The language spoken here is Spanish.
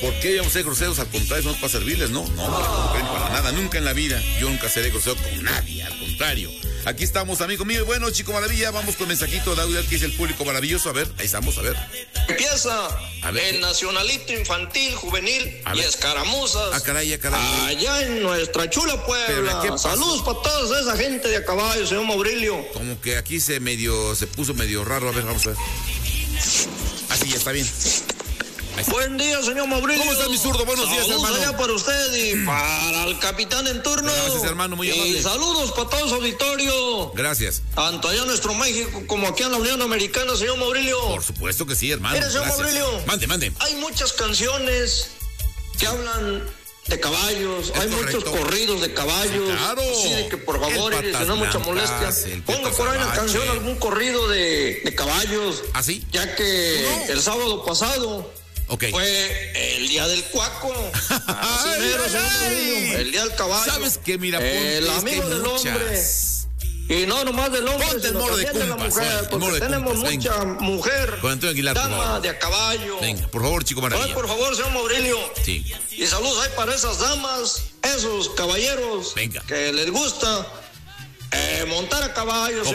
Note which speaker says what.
Speaker 1: ¿Por qué íbamos a ser groseros? Al contrario, no es para servirles, ¿no? No, no creen para nada, nunca en la vida. Yo nunca seré grosero con nadie, al contrario. Aquí estamos, amigo mío. Bueno, Chico Maravilla, vamos con mensajito de audio que es el público maravilloso. A ver, ahí estamos, a ver.
Speaker 2: Empieza el nacionalito infantil, juvenil y escaramuzas.
Speaker 1: Ah, caray, caray.
Speaker 2: Allá en nuestra chula Puebla. Saludos para toda esa gente de a caballo, señor Maurilio.
Speaker 1: Como que aquí se puso medio raro. A ver, vamos a ver. Así ya está bien.
Speaker 2: Buen día, señor Maurilio.
Speaker 1: ¿Cómo está mi zurdo? Buenos días, hermano.
Speaker 2: Saludos allá para usted y para el capitán en turno.
Speaker 1: Gracias, hermano, muy amable.
Speaker 2: Y saludos para todo su auditorio.
Speaker 1: Gracias.
Speaker 2: Tanto allá en nuestro México como aquí en la Unión Americana, señor Maurilio.
Speaker 1: Por supuesto que sí, hermano.
Speaker 2: Mire, señor Maurilio.
Speaker 1: Mande.
Speaker 2: Hay muchas canciones que hablan de caballos, hay muchos corridos de caballos. Sí, claro. Así de que por favor, si no mucha molestia, ponga por ahí una canción, algún corrido de caballos.
Speaker 1: ¿Ah, sí?
Speaker 2: Ya que el sábado pasado fue el día del cuaco. El día del caballo.
Speaker 1: ¿Sabes qué? Mira,
Speaker 2: el amigo del hombre. Y no nomás del hombre,
Speaker 1: ponte el
Speaker 2: sino también de la mujer, porque tenemos mucha mujer,
Speaker 1: Aguilar,
Speaker 2: dama de a caballo.
Speaker 1: Venga, por favor, Chico Maravilla.
Speaker 2: Ay, por favor, señor Maurilio.
Speaker 1: Sí.
Speaker 2: Y saludos ahí para esas damas, esos caballeros que les gusta montar a caballo.